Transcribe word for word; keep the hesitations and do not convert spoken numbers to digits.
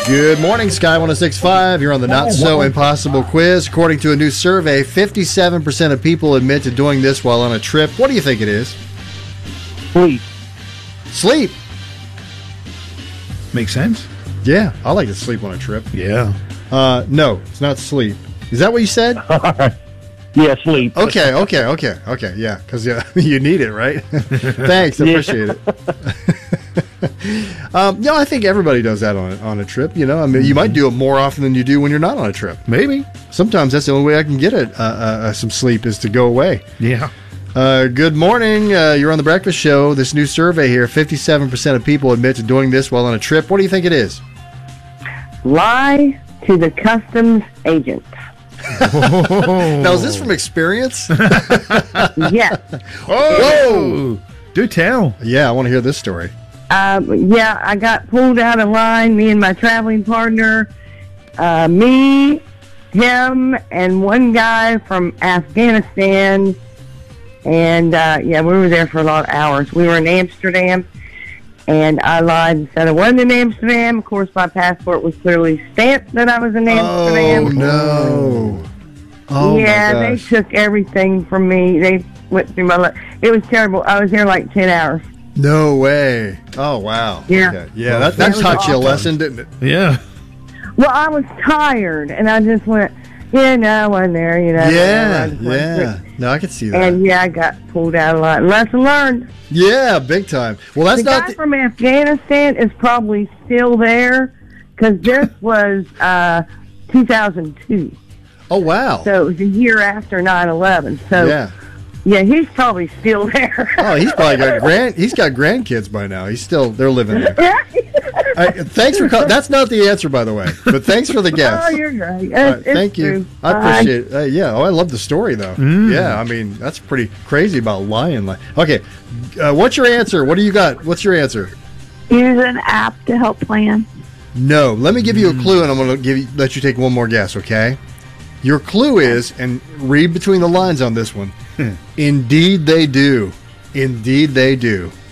Good morning, Sky one oh six point five. You're on the Not So Impossible quiz. According to a new survey, fifty-seven percent of people admit to doing this while on a trip. What do you think it is? Sleep. Sleep. Makes sense. Yeah, I like to sleep on a trip. Yeah. Uh, no, it's not sleep. Is that what you said? Yeah, sleep. Okay, okay, okay, okay. Yeah, because yeah, you need it, right? Thanks, I appreciate it. um, no, I think everybody does that on a, on a trip. You know, I mean, you might do it more often than you do when you're not on a trip. Maybe. Sometimes that's the only way I can get it. Uh, uh, some sleep is to go away. Yeah. Uh, good morning. Uh, you're on the Breakfast Show. This new survey here: fifty-seven percent of people admit to doing this while on a trip. What do you think it is? Lie to the customs agent. Now, is this from experience? Yes. Whoa! Do tell. Yeah, I want to hear this story. Um, yeah, I got pulled out of line, me and my traveling partner, uh, me, him, and one guy from Afghanistan. And, uh, yeah, we were there for a lot of hours. We were in Amsterdam, and I lied and said I wasn't in Amsterdam. Of course, my passport was clearly stamped that I was in Amsterdam. Oh, no. Oh, yeah, my they gosh. took everything from me. They went through my life. It was terrible. I was there like ten hours. No way. Oh, wow. Yeah. Okay. Yeah, that, that That was taught you a awful. lesson, didn't it? Yeah. Well, I was tired, and I just went, yeah, no, I wasn't there, you know. Yeah, I just went yeah. through- No, I can see that. And, yeah, I got pulled out a lot. Lesson learned. Yeah, big time. Well, that's the not... guy The, from Afghanistan is probably still there, because this was uh, two thousand two. oh, wow. So it was a year after nine eleven. So, Yeah. yeah, he's probably still there. Oh, he's probably got grand. He's got grandkids by now. He's still. They're living there. All right, thanks for call- That's not the answer, by the way. But thanks for the guess. Oh, you're great. All right, It's- it's thank you. true. I Bye. appreciate it. Uh, yeah. Oh, I love the story though. Yeah. I mean, that's pretty crazy about lying. Like, okay, uh, what's your answer? What do you got? What's your answer? Use an app to help plan. No. Let me give you a clue, and I'm going to give you, let you take one more guess. Okay. Your clue is, and read between the lines on this one. Indeed, they do. Indeed, they do.